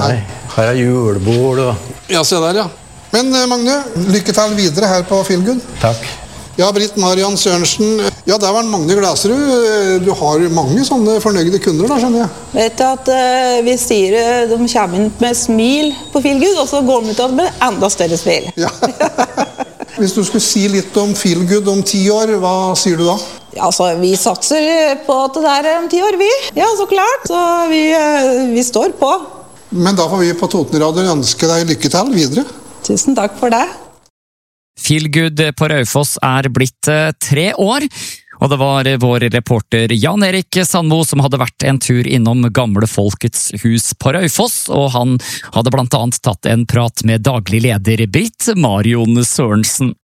Nei, her julebord og... Ja, se der, ja. Men Magne, lykke til videre her på Feelgood. Takk. Ja, Britt Mariann Sørensen. Ja, der var Magne Glaserud. Du har mange sånne fornøyde kunder da, skjønner jeg. Vet du at vi sier de kommer inn med smil på Feelgood, og så går de ut med enda større smil. Ja. Hvis du skulle si litt om Feelgood om 10 år, hva sier du da? Ja, altså, vi satser på at det der om 10 år, vi. Ja, så klart. Så vi står på. Men da får vi på Totenradio ønske deg lykke til videre. Tusen takk for det. Feelgood på Raufoss blitt 3 år, og det var vår reporter Jan Erik Sandmo som hadde vært en tur innom Gamle Folkets hus på Raufoss, og han hadde blant annet tatt en prat med daglig leder Britt Marion Sørensen.